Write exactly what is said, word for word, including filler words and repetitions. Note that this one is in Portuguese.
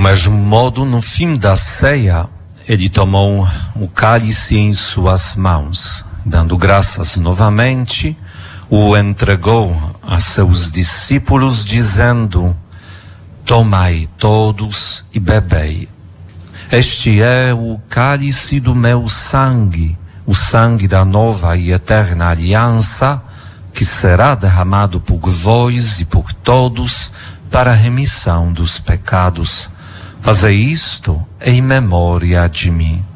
mesmo modo, no fim da ceia, ele tomou o cálice em suas mãos, dando graças novamente, o entregou a seus discípulos, dizendo: tomai todos e bebei. Este é o cálice do meu sangue, o sangue da nova e eterna aliança, que será derramado por vós e por todos para a remissão dos pecados. Fazei isto em memória de mim.